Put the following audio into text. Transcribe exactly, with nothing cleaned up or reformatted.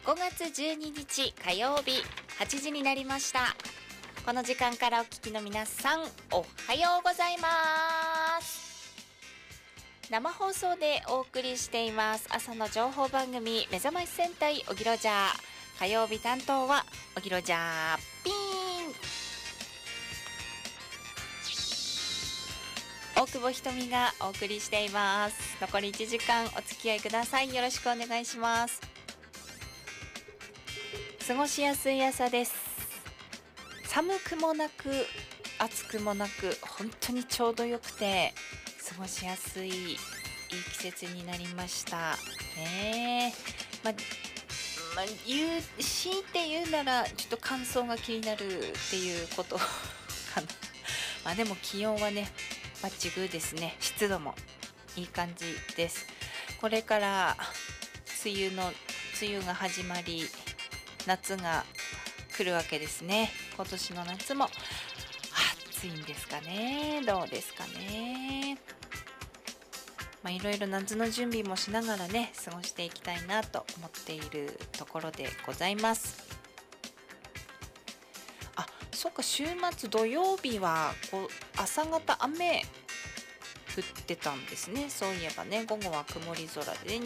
ごがつじゅうににち火曜日はちじになりました。この時間からお聞きの皆さん、おはようございます。生放送でお送りしています朝の情報番組、目覚まし戦隊おぎろじゃー。火曜日担当はおぎろじゃーピーン。大久保ひとみがお送りしています。残りいちじかんお付き合いください。よろしくお願いします。過ごしやすい朝です。寒くもなく暑くもなく、本当にちょうどよくて過ごしやすいいい季節になりましたね。まま言う強いて言うならちょっと乾燥が気になるっていうことかな。まあでも気温はねバッチグーですね。湿度もいい感じです。これから梅雨の梅雨が始まり、夏が来るわけですね。今年の夏も暑いんですかね。どうですかね。まあいろいろ夏の準備もしながらね過ごしていきたいなと思っているところでございます。あ、そっか、週末土曜日はこう朝方雨降ってたんですね。そういえばね、午後は曇り空で、ね、